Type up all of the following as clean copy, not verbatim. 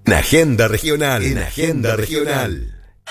En Agenda Regional. En Agenda Regional.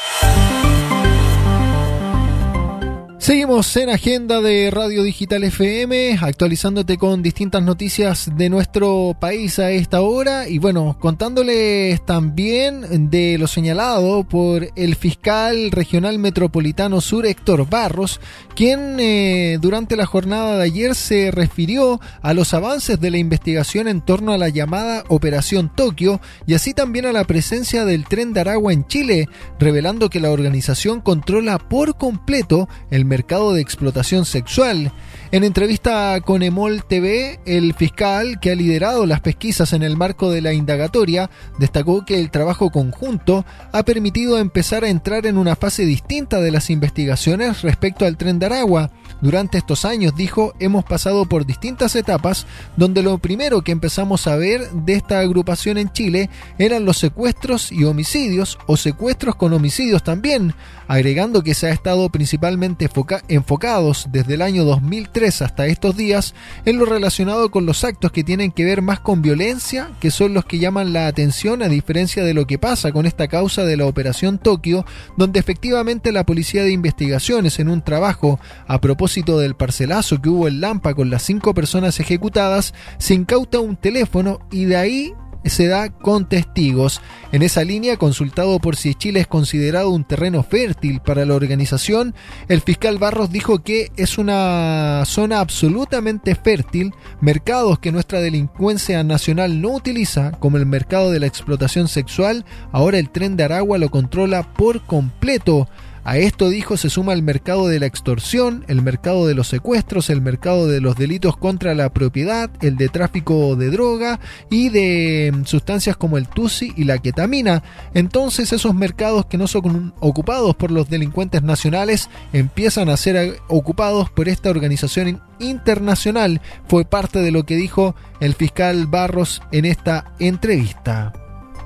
Seguimos en Agenda de Radio Digital FM, actualizándote con distintas noticias de nuestro país a esta hora y bueno, contándoles también de lo señalado por el fiscal regional metropolitano sur, Héctor Barros, quien durante la jornada de ayer se refirió a los avances de la investigación en torno a la llamada Operación Tokio y así también a la presencia del Tren de Aragua en Chile, revelando que la organización controla por completo el mercado de explotación sexual. En entrevista con EMOL TV, el fiscal, que ha liderado las pesquisas en el marco de la indagatoria, destacó que el trabajo conjunto ha permitido empezar a entrar en una fase distinta de las investigaciones respecto al Tren de Aragua. Durante estos años, dijo, hemos pasado por distintas etapas donde lo primero que empezamos a ver de esta agrupación en Chile eran los secuestros y homicidios, o secuestros con homicidios también, agregando que se ha estado principalmente enfocados desde el año 2003 hasta estos días en lo relacionado con los actos que tienen que ver más con violencia, que son los que llaman la atención, a diferencia de lo que pasa con esta causa de la Operación Tokio, donde efectivamente la Policía de Investigaciones, en un trabajo a propósito del parcelazo que hubo en Lampa con las 5 personas ejecutadas, se incauta un teléfono y de ahí se da con testigos. En esa línea, consultado por si Chile es considerado un terreno fértil para la organización, el fiscal Barros dijo que es una zona absolutamente fértil, mercados que nuestra delincuencia nacional no utiliza, como el mercado de la explotación sexual, ahora el Tren de Aragua lo controla por completo. A esto, dijo, se suma el mercado de la extorsión, el mercado de los secuestros, el mercado de los delitos contra la propiedad, el de tráfico de droga y de sustancias como el tusi y la ketamina. Entonces esos mercados que no son ocupados por los delincuentes nacionales empiezan a ser ocupados por esta organización internacional. Fue parte de lo que dijo el fiscal Barros en esta entrevista.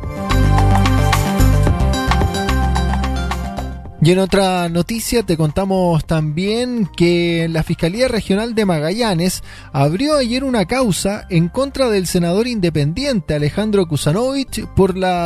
Y en otra noticia te contamos también que la Fiscalía Regional de Magallanes abrió ayer una causa en contra del senador independiente Alejandro Kusanovich por la